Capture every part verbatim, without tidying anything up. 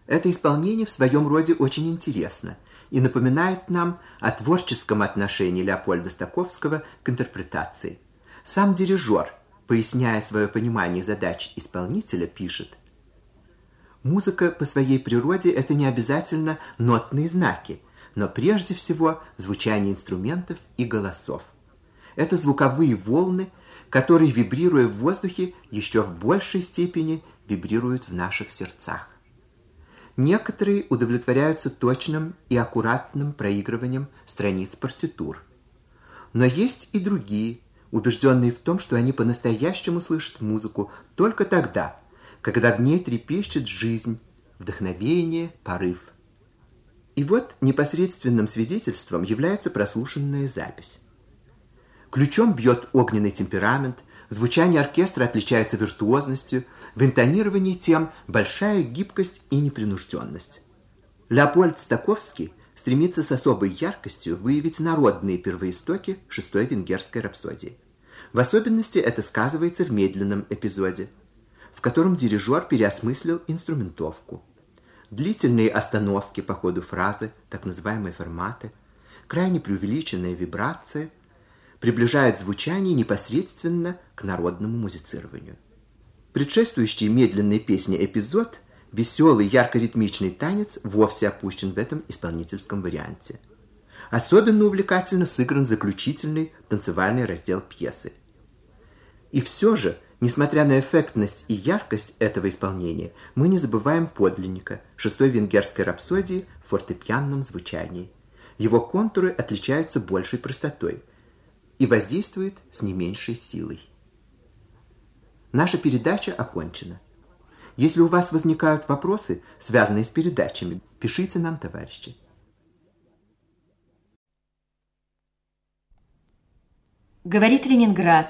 Это исполнение в своем роде очень интересно и напоминает нам о творческом отношении Леопольда Стаковского к интерпретации. Сам дирижер, поясняя свое понимание задач исполнителя, пишет: «Музыка по своей природе – это не обязательно нотные знаки, но прежде всего звучание инструментов и голосов. Это звуковые волны, которые, вибрируя в воздухе, еще в большей степени вибрируют в наших сердцах. Некоторые удовлетворяются точным и аккуратным проигрыванием страниц партитур. Но есть и другие, убежденные в том, что они по-настоящему слышат музыку только тогда, когда в ней трепещет жизнь, вдохновение, порыв. И вот непосредственным свидетельством является прослушанная запись. Ключом бьет огненный темперамент, звучание оркестра отличается виртуозностью, в интонировании тем большая гибкость и непринужденность. Леопольд Стаковский стремится с особой яркостью выявить народные первоистоки шестой венгерской рапсодии. В особенности это сказывается в медленном эпизоде, в котором дирижер переосмыслил инструментовку. Длительные остановки по ходу фразы, так называемые форматы, крайне преувеличенная вибрация приближают звучание непосредственно к народному музицированию. Предшествующий медленной песне эпизод, веселый ярко-ритмичный танец, вовсе опущен в этом исполнительском варианте. Особенно увлекательно сыгран заключительный танцевальный раздел пьесы. И все же, несмотря на эффектность и яркость этого исполнения, мы не забываем подлинника шестой венгерской рапсодии в фортепианном звучании. Его контуры отличаются большей простотой и воздействуют с не меньшей силой. Наша передача окончена. Если у вас возникают вопросы, связанные с передачами, пишите нам, товарищи. Говорит Ленинград.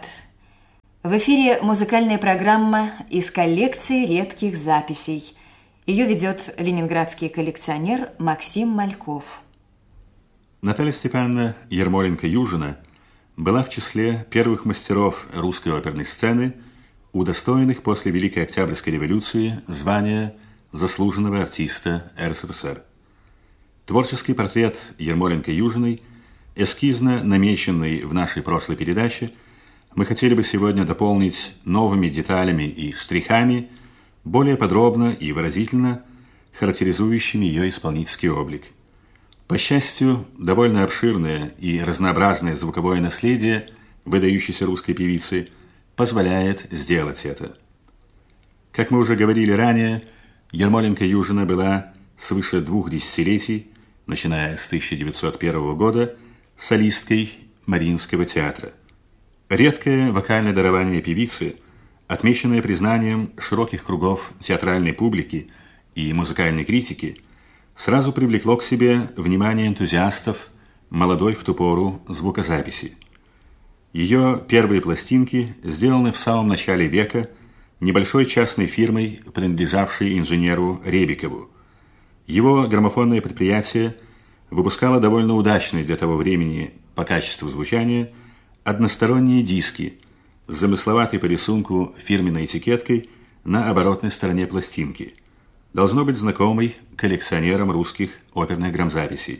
В эфире музыкальная программа из коллекции редких записей. Ее ведет ленинградский коллекционер Максим Мальков. Наталья Степановна Ермоленко-Южина была в числе первых мастеров русской оперной сцены, удостоенных после Великой Октябрьской революции звания заслуженного артиста эр эс эф эс эр. Творческий портрет Ермоленко-Южиной, эскизно намеченный в нашей прошлой передаче, мы хотели бы сегодня дополнить новыми деталями и штрихами, более подробно и выразительно характеризующими ее исполнительский облик. По счастью, довольно обширное и разнообразное звуковое наследие выдающейся русской певицы позволяет сделать это. Как мы уже говорили ранее, Ермоленко-Южина была свыше двух десятилетий, начиная с тысяча девятьсот первого года, солисткой Мариинского театра. Редкое вокальное дарование певицы, отмеченное признанием широких кругов театральной публики и музыкальной критики, сразу привлекло к себе внимание энтузиастов молодой в ту пору звукозаписи. Ее первые пластинки сделаны в самом начале века небольшой частной фирмой, принадлежавшей инженеру Ребикову. Его граммофонное предприятие выпускало довольно удачные для того времени по качеству звучания односторонние диски с замысловатой по рисунку фирменной этикеткой на оборотной стороне пластинки, должно быть знакомой коллекционерам русских оперных грамзаписей.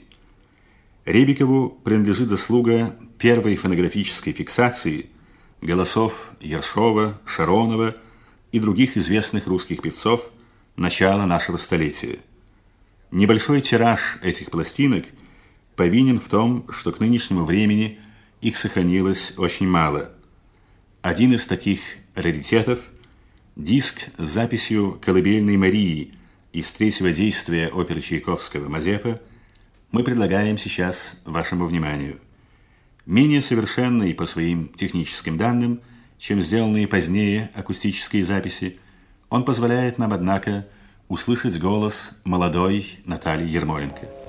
Ребикову принадлежит заслуга первой фонографической фиксации голосов Ершова, Шаронова и других известных русских певцов начала нашего столетия. Небольшой тираж этих пластинок повинен в том, что к нынешнему времени их сохранилось очень мало. Один из таких раритетов – диск с записью «Колыбельной Марии» из третьего действия оперы Чайковского «Мазепа» мы предлагаем сейчас вашему вниманию. Менее совершенный по своим техническим данным, чем сделанные позднее акустические записи, он позволяет нам, однако, услышать голос молодой Натальи Ермоленко.